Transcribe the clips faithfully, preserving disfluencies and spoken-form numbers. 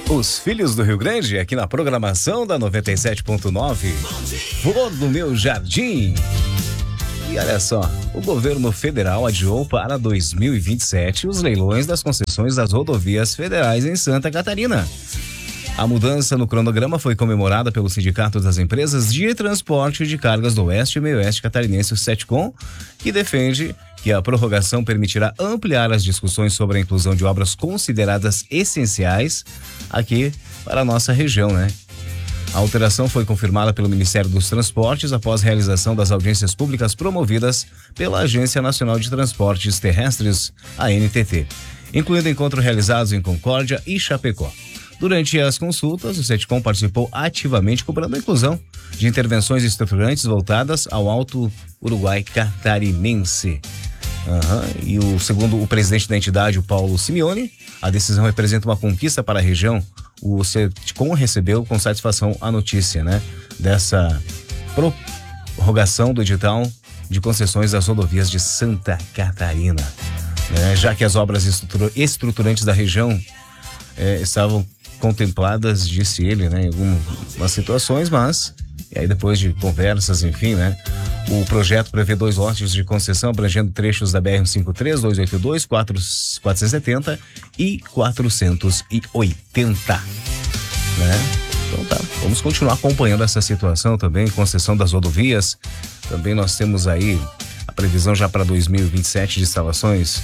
Os Filhos do Rio Grande, aqui na programação da noventa e sete ponto nove. Flor do Meu Jardim. E olha só, o governo federal adiou para dois mil e vinte e sete os leilões das concessões das rodovias federais em Santa Catarina. A mudança no cronograma foi comemorada pelo Sindicato das Empresas de Transporte de Cargas do Oeste e Meio-Oeste Catarinense, o SETCOM, que defende que a prorrogação permitirá ampliar as discussões sobre a inclusão de obras consideradas essenciais aqui para a nossa região, né? A alteração foi confirmada pelo Ministério dos Transportes após realização das audiências públicas promovidas pela Agência Nacional de Transportes Terrestres, a N T T, incluindo encontros realizados em Concórdia e Chapecó. Durante as consultas, o SETCOM participou ativamente cobrando a inclusão de intervenções estruturantes voltadas ao Alto Uruguai Catarinense. Uhum. E o segundo o presidente da entidade, o Paulo Simeone, a decisão representa uma conquista para a região. O SETCOM recebeu com satisfação a notícia, né, dessa prorrogação do edital de concessões das rodovias de Santa Catarina, né, já que as obras estruturantes da região é, estavam contempladas, disse ele, né, em algumas situações, mas e aí depois de conversas, enfim, né, o projeto prevê dois lotes de concessão abrangendo trechos da B R cento e cinquenta e três, duzentos e oitenta e dois, quatrocentos e setenta e quatrocentos e oitenta, né? Então tá, vamos continuar acompanhando essa situação também, concessão das rodovias. Também nós temos aí a previsão já para dois mil e vinte e sete de instalações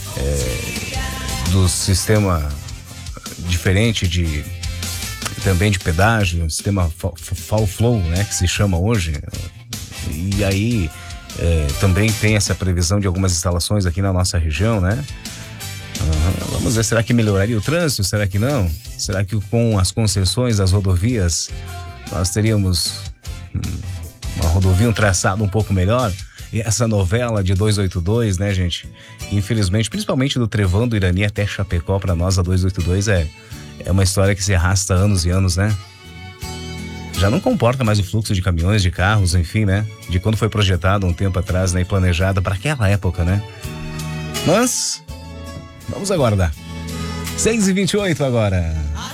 é, do sistema diferente de também de pedágio, sistema Fall Flow, né, que se chama hoje. E aí é, também tem essa previsão de algumas instalações aqui na nossa região, né? Uhum. Vamos ver, será que melhoraria o trânsito? Será que não? Será que com as concessões das rodovias nós teríamos hum, uma rodovia, um traçado um pouco melhor? E essa novela de duzentos e oitenta e dois, né, gente? Infelizmente, principalmente do Trevão do Irani até Chapecó, para nós a duzentos e oitenta e dois é, é uma história que se arrasta anos e anos, né? Já não comporta mais o fluxo de caminhões, de carros, enfim, né? De quando foi projetado um tempo atrás, né? E planejada para aquela época, né? Mas, vamos aguardar. seis e vinte e oito agora.